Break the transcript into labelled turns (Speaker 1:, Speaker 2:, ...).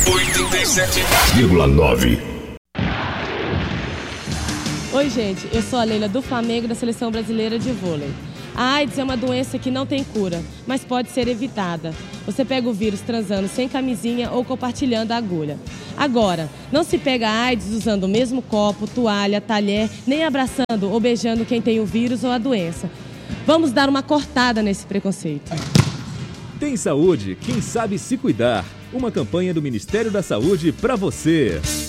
Speaker 1: 87,9.
Speaker 2: Oi, gente, eu sou a Leila do Flamengo, da Seleção Brasileira de Vôlei. A AIDS é uma doença que não tem cura, mas pode ser evitada. Você pega o vírus transando sem camisinha ou compartilhando a agulha. Agora, não se pega a AIDS usando o mesmo copo, toalha, talher, nem abraçando ou beijando quem tem o vírus ou a doença. Vamos dar uma cortada nesse preconceito.
Speaker 3: Tem saúde, quem sabe se cuidar. Uma campanha do Ministério da Saúde para você.